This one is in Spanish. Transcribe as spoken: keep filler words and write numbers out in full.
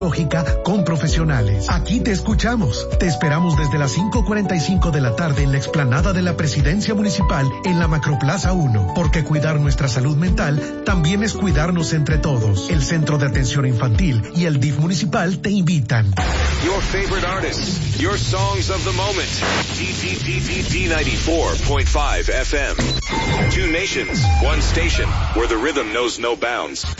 Lógica con profesionales. Aquí te escuchamos. Te esperamos desde las cinco cuarenta y cinco de la tarde en la explanada de la Presidencia Municipal en la Macroplaza uno, porque cuidar nuestra salud mental también es cuidarnos entre todos. El Centro de Atención Infantil y el D I F Municipal te invitan. Your favorite artists, your songs of the moment. D ninety-four point five F M. Two nations, one station, where the rhythm knows no bounds.